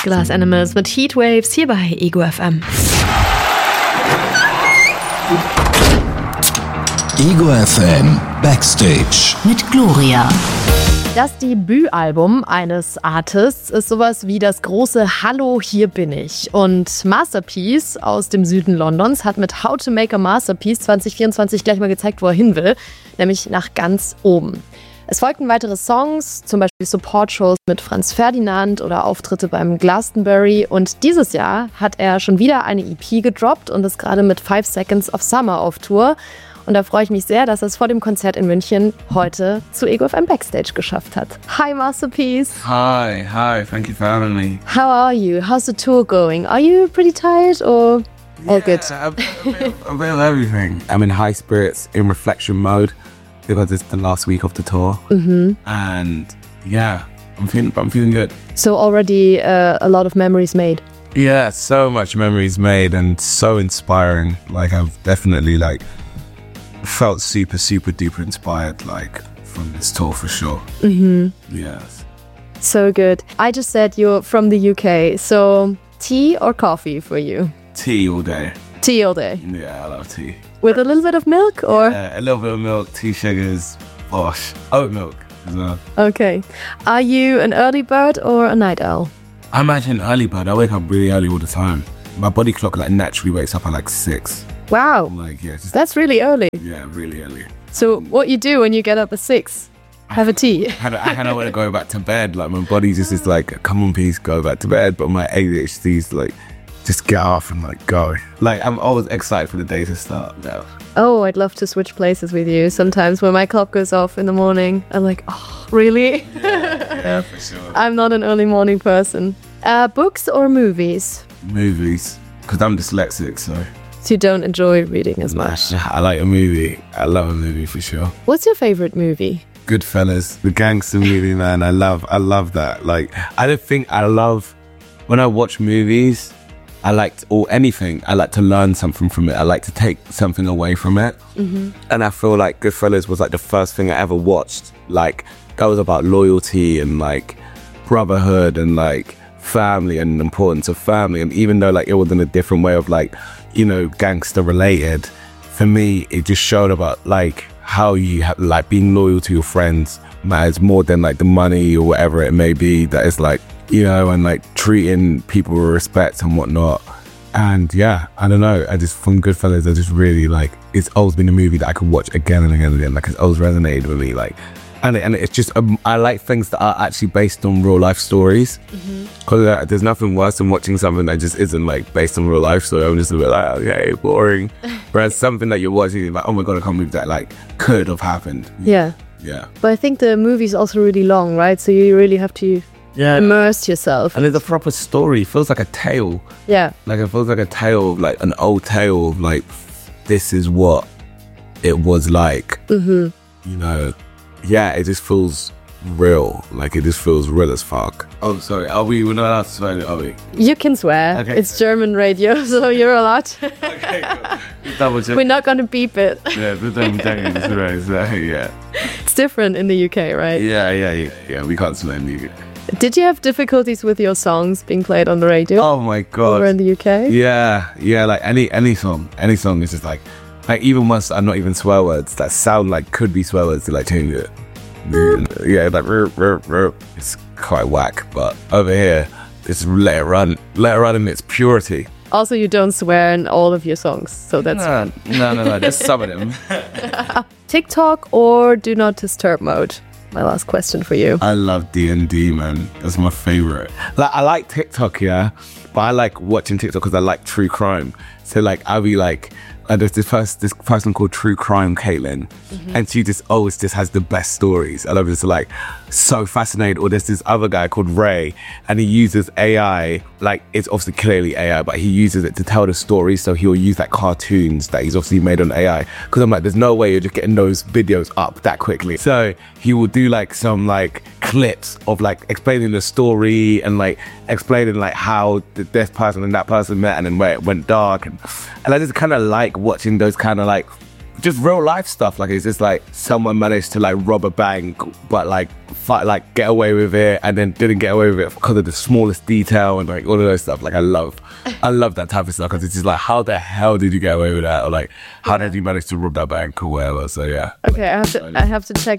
Glass Animals mit Heatwaves hier bei Ego FM. Ego FM Backstage mit Gloria. Das Debütalbum eines Artists ist sowas wie das große Hallo, hier bin ich. Und Masterpiece aus dem Süden Londons hat mit How to Make a Masterpiece 2024 gleich mal gezeigt, wo er hin will, nämlich nach ganz oben. Es folgten weitere Songs, zum Beispiel Support-Shows mit Franz Ferdinand oder Auftritte beim Glastonbury. Und dieses Jahr hat er schon wieder eine EP gedroppt und ist gerade mit 5 Seconds of Summer auf Tour. Und da freue ich mich sehr, dass er es vor dem Konzert in München heute zu Ego FM Backstage geschafft hat. Hi Masterpiece. Hi, thank you for having me. How are you? How's the tour going? Are you pretty tired or all good? A bit of everything. I'm in high spirits, in reflection mode, because it's the last week of the tour. And yeah, I'm feeling good. So already a lot of memories made. Yeah, so much memories made and so inspiring. Like I've definitely felt super duper inspired from this tour for sure. Yes. So good. I just said you're from the UK, so tea or coffee for you? Tea all day. Tea all day. Yeah, I love tea. With a little bit of milk or? A little bit of milk, 2 sugars, bosh. Oat milk as well. Okay. Are you an early bird or a night owl? I'm actually an early bird. I wake up really early all the time. My body clock naturally wakes up at 6. Wow. That's really early. Yeah, really early. So what you do when you get up at 6? Have a tea? I kind of want to go back to bed. My body just is come on, please go back to bed. But my ADHD's just get off and go. I'm always excited for the day to start now. Oh, I'd love to switch places with you. Sometimes when my clock goes off in the morning, I'm like, oh, really? Yeah, for sure. I'm not an early morning person. Books or movies? Movies, because I'm dyslexic, so you don't enjoy reading as much. I like a movie. I love a movie for sure. What's your favorite movie? Goodfellas, the gangster movie, man. I love that. I don't think I love when I watch movies. I like to learn something from it. I like to take something away from it. And I feel like Goodfellas was the first thing I ever watched. That was about loyalty and brotherhood and family and the importance of family. And even though it was in a different way of gangster related, for me it just showed about how you have being loyal to your friends matters more than the money or whatever it may be. That is and treating people with respect and whatnot. And yeah, I don't know, I just from Goodfellas I just really it's always been a movie that I could watch again and again and again. It's always resonated with me and it's just I like things that are actually based on real life stories, because there's nothing worse than watching something that just isn't based on real life. So I'm just a bit okay, boring. Whereas something that you're watching is oh my god, I can't believe that could have happened. Yeah. But I think the movie's also really long, right? So you really have to immerse yourself. And it's a proper story. It feels like a tale. Yeah. It feels like a tale of an old tale of this is what it was like. Yeah, it just feels real. It just feels real as fuck. Oh, sorry. We're not allowed to swear, are we? You can swear. Okay. It's German radio, so you're allowed. Okay, cool. Double check. We're not going to beep it. Yeah, yeah. It's different in the UK, right? Yeah. We can't swear in the UK. Did you have difficulties with your songs being played on the radio? Oh my god. Over in the UK? Yeah. Any song is just even ones that are not even swear words that sound could be swear words to change it. Yeah, it's quite whack, but over here, just let it run in its purity. Also, you don't swear in all of your songs, so that's no, there's some of them. TikTok or do not disturb mode? My last question for you. I love D&D, man. That's my favorite. I like TikTok, yeah, but I like watching TikTok because I like true crime. So I'll be there's this person called True Crime Caitlin, and she just always has the best stories. I love it. It's so fascinating. Or there's this other guy called Ray, and he uses AI. It's obviously clearly AI, but he uses it to tell the stories. So he'll use cartoons that he's obviously made on AI. Because I'm there's no way you're just getting those videos up that quickly. So he will do some clips of explaining the story and explaining how this person and that person met and then where it went dark, and I just kind of watching those kind of just real life stuff. Like, it's just like someone managed to like rob a bank, but like get away with it, and then didn't get away with it because of the smallest detail and like all of those stuff. Like, I love that type of stuff, because it's just like, how the hell did you get away with that? Or like, how did you manage to rob that bank or whatever? So yeah. Okay, I have to check